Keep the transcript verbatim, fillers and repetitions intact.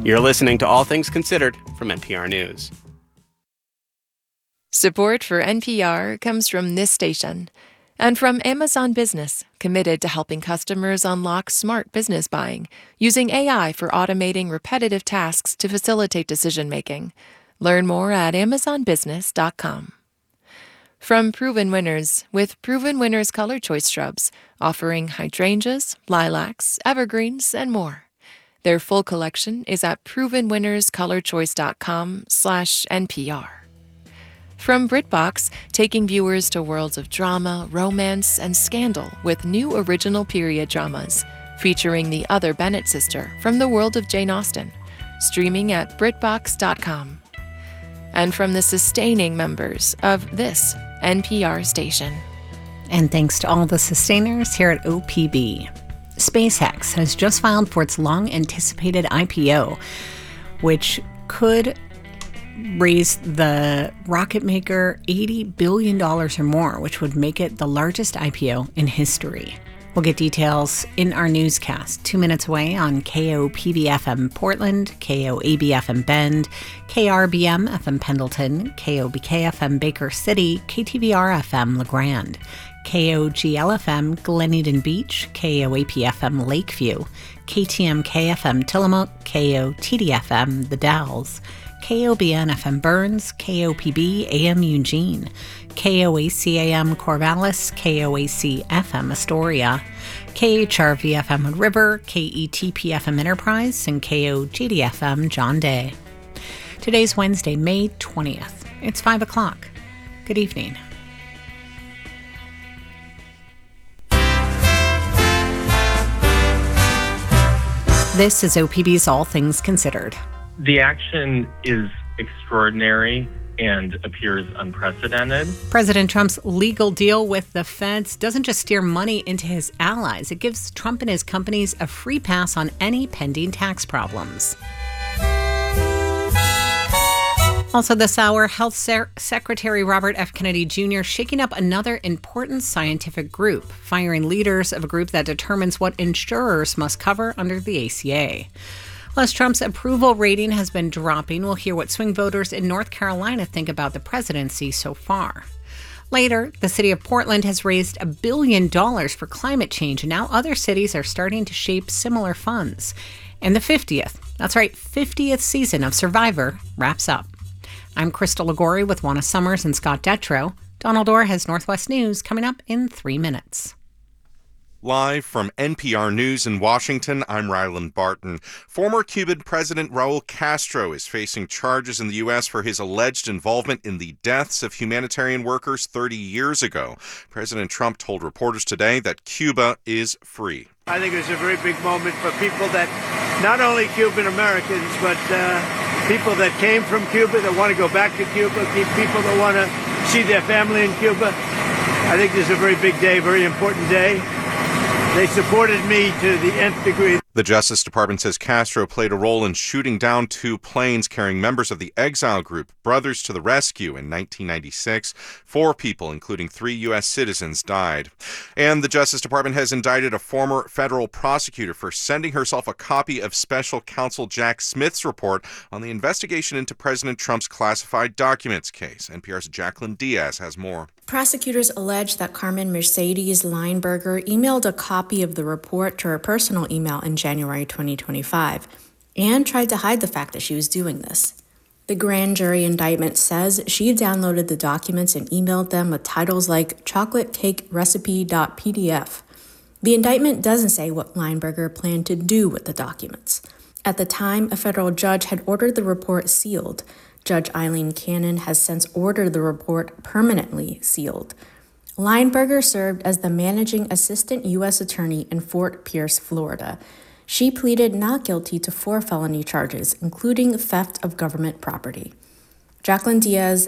You're listening to All Things Considered from N P R News. Support for N P R comes from this station and from Amazon Business, committed to helping customers unlock smart business buying using A I for automating repetitive tasks to facilitate decision-making. Learn more at amazon business dot com. From Proven Winners, with Proven Winners Color Choice Shrubs, offering hydrangeas, lilacs, evergreens, and more. Their full collection is at proven winners color choice dot com slash N P R. From BritBox, taking viewers to worlds of drama, romance, and scandal with new original period dramas, featuring the other Bennett sister from the world of Jane Austen, streaming at brit box dot com. And from the sustaining members of this N P R station. And thanks to all the sustainers here at O P B. SpaceX has just filed for its long-anticipated I P O, which could raise the rocket maker eighty billion dollars or more, which would make it the largest I P O in history. We'll get details in our newscast, two minutes away on K O P B F M Portland, K O A B F M Bend, K R B M F M Pendleton, K O B K F M Baker City, K T V R F M LeGrand, K O G L F M Glen Eden Beach, K O A P F M Lakeview, K T M K F M Tillamook, K O T D F M The Dalles, K O B N F M Burns, K O P B A M Eugene, K O A C A M Corvallis, K O A C F M Astoria, K H R V F M Hood River, K E T P F M Enterprise, and K O G D F M John Day. Today's Wednesday, May twentieth. It's five o'clock. Good evening. This is O P B's All Things Considered. The action is extraordinary and appears unprecedented. President Trump's legal deal with the feds doesn't just steer money into his allies, it gives Trump and his companies a free pass on any pending tax problems. Also this hour, Health Secretary Robert F. Kennedy Junior shaking up another important scientific group, firing leaders of a group that determines what insurers must cover under the A C A. Plus, Trump's approval rating has been dropping. We'll hear what swing voters in North Carolina think about the presidency so far. Later, the city of Portland has raised a billion dollars for climate change, and now other cities are starting to shape similar funds. And the fiftieth, that's right, fiftieth season of Survivor wraps up. I'm Crystal Ligori with Juana Summers and Scott Detrow. Donald Orr has Northwest News coming up in three minutes. Live from N P R News in Washington, I'm Ryland Barton. Former Cuban President Raul Castro is facing charges in the U S for his alleged involvement in the deaths of humanitarian workers thirty years ago. President Trump told reporters today that Cuba is free. I think it's a very big moment for people that, not only Cuban Americans, but uh, people that came from Cuba, that want to go back to Cuba, people that want to see their family in Cuba. I think this is a very big day, very important day. They supported me to the nth degree. The Justice Department says Castro played a role in shooting down two planes carrying members of the exile group Brothers to the Rescue in nineteen ninety-six. Four people, including three U S citizens, died. And the Justice Department has indicted a former federal prosecutor for sending herself a copy of Special Counsel Jack Smith's report on the investigation into President Trump's classified documents case. N P R's Jacqueline Diaz has more. Prosecutors allege that Carmen Mercedes Lineberger emailed a copy of the report to her personal email in January twenty twenty-five and tried to hide the fact that she was doing this. The grand jury indictment says she downloaded the documents and emailed them with titles like chocolate cake recipe dot P D F. The indictment doesn't say what Lineberger planned to do with the documents. At the time, a federal judge had ordered the report sealed. Judge Eileen Cannon has since ordered the report permanently sealed. Lineberger served as the managing assistant U S attorney in Fort Pierce, Florida. She pleaded not guilty to four felony charges, including theft of government property. Jacqueline Diaz,